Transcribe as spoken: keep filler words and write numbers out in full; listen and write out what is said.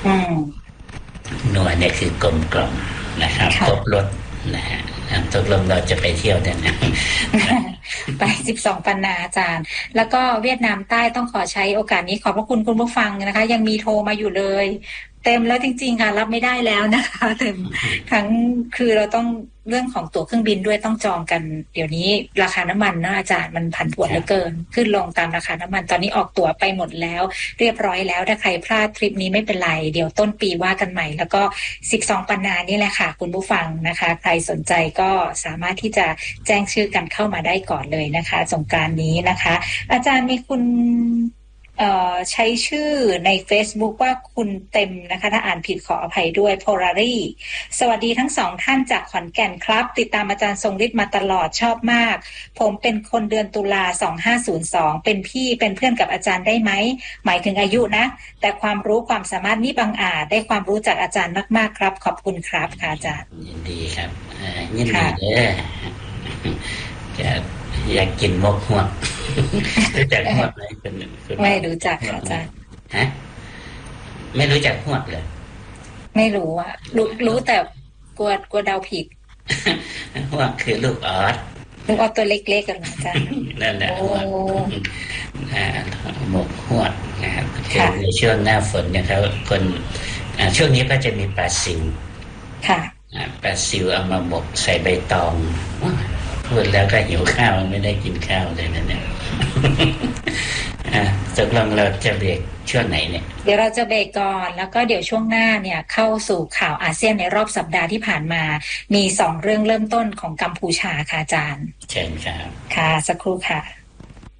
อืมนัวเนี่ยคือกลมกล่อมนะครับครบรสนะฮะตกลงเราจะไปเที่ยวกันนะไปสิบสองปันนาอาจารย์แล้วก็เวียดนามใต้ต้องขอใช้โอกาสนี้ขอบพระคุณคุณผู้ฟังนะคะยังมีโทรมาอยู่เลยเต็มแล้วจริงๆค่ะรับไม่ได้แล้วนะคะเต็มทั้งคือเราต้องเรื่องของตั๋วเครื่องบินด้วยต้องจองกันเดี๋ยวนี้ราคาน้ำมันนะอาจารย์มันผันผวนเหลือเกินขึ้นลงตามราคาน้ำมันตอนนี้ออกตั๋วไปหมดแล้วเรียบร้อยแล้วถ้าใครพลาดทริปนี้ไม่เป็นไรเดี๋ยวต้นปีว่ากันใหม่แล้วก็สิบสองปันนานี่แหละค่ะคุณผู้ฟังนะคะใครสนใจก็สามารถที่จะแจ้งชื่อกันเข้ามาได้ก่อนเลยนะคะสงกรานต์นี้นะคะอาจารย์มีคุณใช้ชื่อใน Facebook ว่าคุณเต็มนะคะถ้าอ่านผิดขออภัยด้วย Polari สวัสดีทั้งสองท่านจากขอนแก่นครับติดตามอาจารย์ทรงฤทธิ์มาตลอดชอบมากผมเป็นคนเดือนตุลาสองห้าศูนย์สองเป็นพี่เป็นเพื่อนกับอาจารย์ได้ไหมหมายถึงอายุนะแต่ความรู้ความสามารถนี่บังอาจได้ความรู้จากอาจารย์มากๆครับขอบคุณครับค่ะอาจารย์ยินดีครับยินดีเด้อจะอยากกินมกหวกรู้จักหวกไหมคุณไม่รู้จักค่ะอาจารย์ฮะไม่รู้จักหวกเลยไม่รู้อ่ะรู้รู้แต่กลัวกลัวเดาผิดหวกคือลูกออสลูกออสตัวเล็กๆกันอาจารย์นั่นแหละหวกหมกหวกนะครับในช่วงหน้าฝนนะครับคนช่วงนี้ก็จะมีปลาซิวค่ะปลาซิวเอามาหมกใส่ใบตองพูดแล้วก็หิวข้าวไม่ได้กินข้าวเลยนะเนี่ยตกลงเราจะเบรกช่วงไหนเนี่ยเดี๋ยวเราจะเบรกก่อนแล้วก็เดี๋ยวช่วงหน้าเนี่ยเข้าสู่ข่าวอาเซียนในรอบสัปดาห์ที่ผ่านมามีสองเรื่องเริ่มต้นของกัมพูชาค่ะอาจารย์เชิญครับค่ะสักครู่ค่ะ